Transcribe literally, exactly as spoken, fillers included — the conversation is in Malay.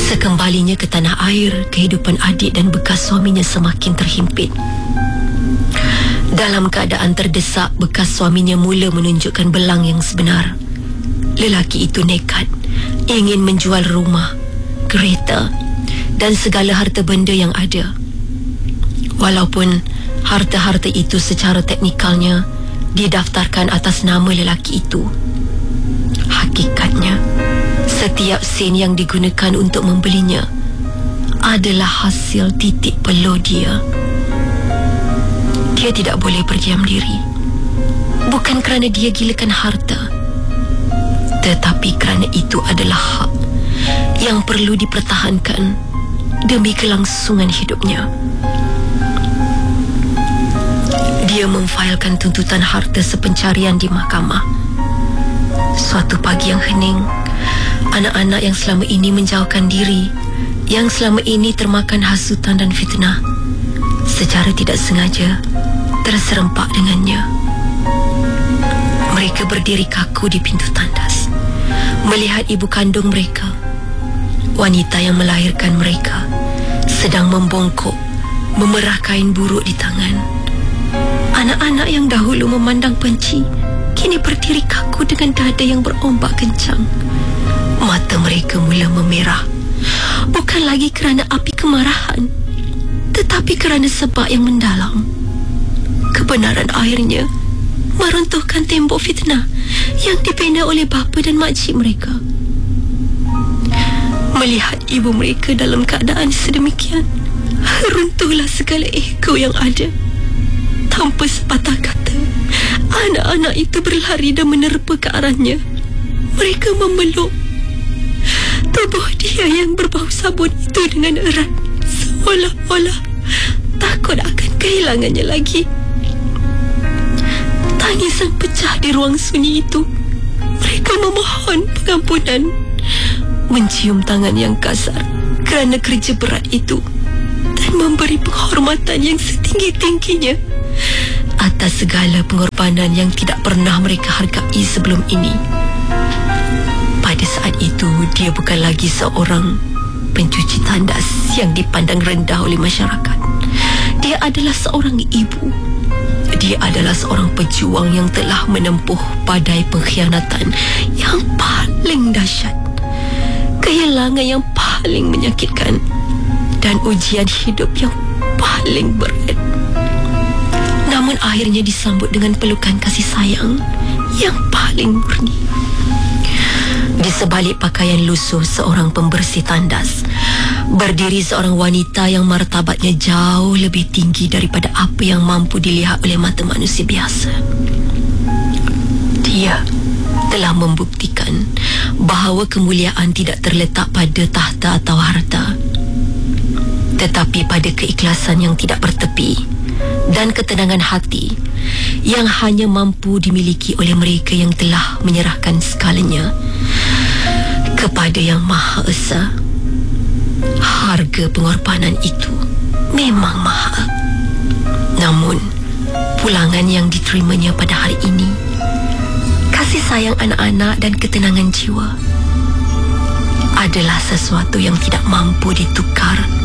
Sekembalinya ke tanah air, kehidupan adik dan bekas suaminya semakin terhimpit. Dalam keadaan terdesak, bekas suaminya mula menunjukkan belang yang sebenar. Lelaki itu nekat ingin menjual rumah, kereta dan segala harta benda yang ada. Walaupun harta-harta itu secara teknikalnya didaftarkan atas nama lelaki itu, hakikatnya setiap sen yang digunakan untuk membelinya adalah hasil titik peluh dia. Dia tidak boleh berdiam diri, bukan kerana dia gilakan harta, tetapi kerana itu adalah hak yang perlu dipertahankan demi kelangsungan hidupnya. Dia memfailkan tuntutan harta sepencarian di mahkamah. Suatu pagi yang hening, anak-anak yang selama ini menjauhkan diri, yang selama ini termakan hasutan dan fitnah, secara tidak sengaja terserempak dengannya. Mereka berdiri kaku di pintu tandas, melihat ibu kandung mereka, wanita yang melahirkan mereka, sedang membongkok, memerah kain buruk di tangan. Anak-anak yang dahulu memandang benci kini berdiri kaku dengan dada yang berombak kencang. Mata mereka mula memerah, bukan lagi kerana api kemarahan, tetapi kerana sebab yang mendalam. Kebenaran akhirnya meruntuhkan tembok fitnah yang dibina oleh bapa dan makcik mereka. Melihat ibu mereka dalam keadaan sedemikian, runtuhlah segala ego yang ada. Tanpa sepatah kata, anak-anak itu berlari dan menerpa ke arahnya. Mereka memeluk tubuh dia yang berbau sabun itu dengan erat, seolah-olah takut akan kehilangannya lagi. Tangisan pecah di ruang sunyi itu. Mereka memohon pengampunan, mencium tangan yang kasar kerana kerja berat itu, dan memberi penghormatan yang setinggi-tingginya atas segala pengorbanan yang tidak pernah mereka hargai sebelum ini. Pada saat itu, dia bukan lagi seorang pencuci tandas yang dipandang rendah oleh masyarakat. Dia adalah seorang ibu. Dia adalah seorang pejuang yang telah menempuh badai pengkhianatan yang paling dahsyat, kehilangan yang paling menyakitkan, dan ujian hidup yang paling berat. Namun akhirnya disambut dengan pelukan kasih sayang yang paling murni. Di sebalik pakaian lusuh seorang pembersih tandas, berdiri seorang wanita yang martabatnya jauh lebih tinggi daripada apa yang mampu dilihat oleh mata manusia biasa. Dia telah membuktikan bahawa kemuliaan tidak terletak pada tahta atau harta, tetapi pada keikhlasan yang tidak bertepi dan ketenangan hati yang hanya mampu dimiliki oleh mereka yang telah menyerahkan segalanya kepada Yang Maha Esa. Harga pengorbanan itu memang mahal, namun pulangan yang diterimanya pada hari ini, kasih sayang anak-anak dan ketenangan jiwa, adalah sesuatu yang tidak mampu ditukar